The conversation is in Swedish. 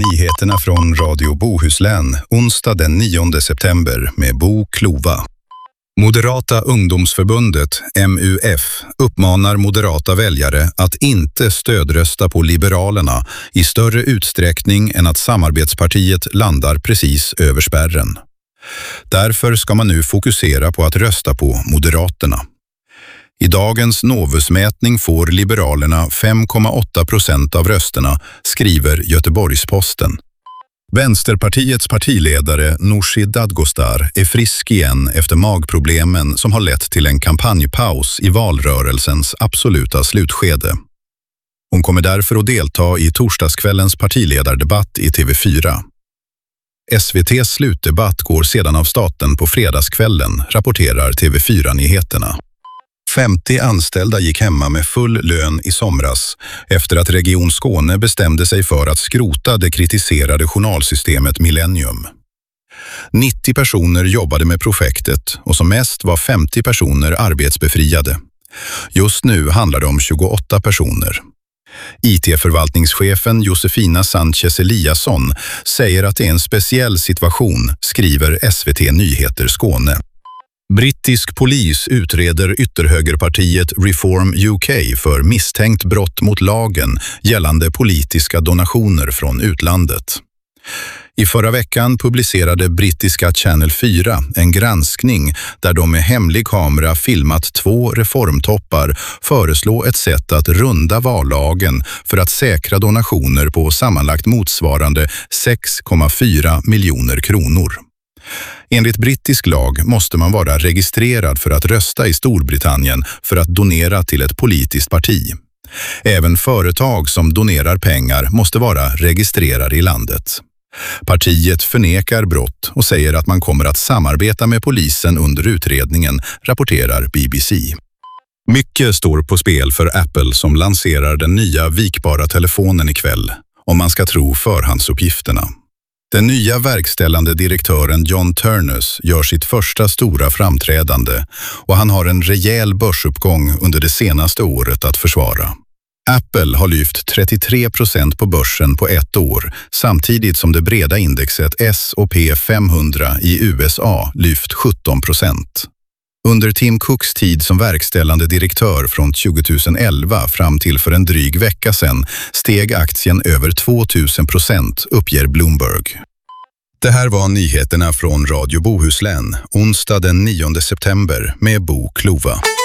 Nyheterna från Radio Bohuslän, onsdag den 9 september med Bo Klova. Moderata ungdomsförbundet, MUF, uppmanar moderata väljare att inte stödrösta på Liberalerna i större utsträckning än att samarbetspartiet landar precis över spärren. Därför ska man nu fokusera på att rösta på Moderaterna. I dagens Novusmätning får Liberalerna 5,8% av rösterna, skriver Göteborgs-Posten. Vänsterpartiets partiledare Nooshi Dadgostar är frisk igen efter magproblemen som har lett till en kampanjpaus i valrörelsens absoluta slutskede. Hon kommer därför att delta i torsdagskvällens partiledardebatt i TV4. SVT:s slutdebatt går sedan av staten på fredagskvällen, rapporterar TV4-nyheterna. 50 anställda gick hemma med full lön i somras efter att Region Skåne bestämde sig för att skrota det kritiserade journalsystemet Millennium. 90 personer jobbade med projektet och som mest var 50 personer arbetsbefriade. Just nu handlar det om 28 personer. IT-förvaltningschefen Josefina Sanchez Eliasson säger att det är en speciell situation, skriver SVT Nyheter Skåne. Brittisk polis utreder ytterhögerpartiet Reform UK för misstänkt brott mot lagen gällande politiska donationer från utlandet. I förra veckan publicerade brittiska Channel 4 en granskning där de med hemlig kamera filmat 2 reformtoppar föreslå ett sätt att runda vallagen för att säkra donationer på sammanlagt motsvarande 6,4 miljoner kronor. Enligt brittisk lag måste man vara registrerad för att rösta i Storbritannien för att donera till ett politiskt parti. Även företag som donerar pengar måste vara registrerade i landet. Partiet förnekar brott och säger att man kommer att samarbeta med polisen under utredningen, rapporterar BBC. Mycket står på spel för Apple som lanserar den nya vikbara telefonen ikväll, om man ska tro förhandsuppgifterna. Den nya verkställande direktören John Ternus gör sitt första stora framträdande och han har en rejäl börsuppgång under det senaste året att försvara. Apple har lyft 33% på börsen på ett år samtidigt som det breda indexet S&P 500 i USA lyft 17%. Under Tim Cooks tid som verkställande direktör från 2011 fram till för en dryg vecka sedan steg aktien över 2000%, uppger Bloomberg. Det här var nyheterna från Radio Bohuslän, onsdag den 9 september med Bo Klova.